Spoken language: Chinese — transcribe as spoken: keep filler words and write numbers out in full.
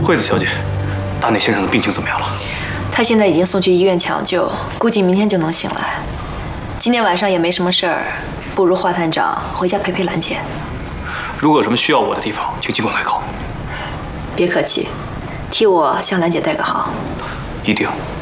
惠子小姐，大内先生的病情怎么样了？ 他现在已经送去医院抢救，估计明天就能醒来。今天晚上也没什么事儿，不如华探长回家陪陪兰姐。 如果有什么需要我的地方，请尽管来告。 别客气，替我向兰姐带个好。 一定。